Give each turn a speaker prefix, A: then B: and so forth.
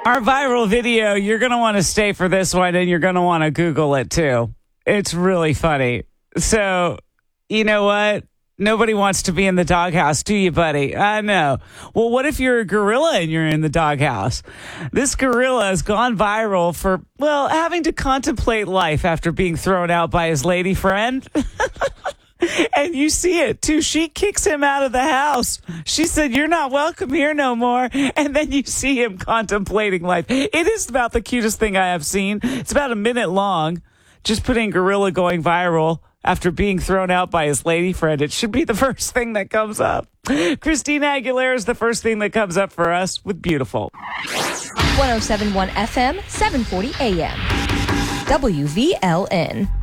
A: Our viral video, you're going to want to stay for this one, and you're going to want to Google it too. It's really funny. So, you know what? Nobody wants to be in the doghouse, do you, buddy? I know. Well, what if you're a gorilla and you're in the doghouse? This gorilla has gone viral for, well, having to contemplate life after being thrown out by his lady friend. And you see it, too. She kicks him out of the house. She said, "You're not welcome here no more." And then you see him contemplating life. It is about the cutest thing I have seen. It's about a minute long. Just putting gorilla going viral after being thrown out by his lady friend. It should be the first thing that comes up. Christina Aguilera is the first thing that comes up for us with Beautiful.
B: 107.1 FM, 740 AM. WVLN.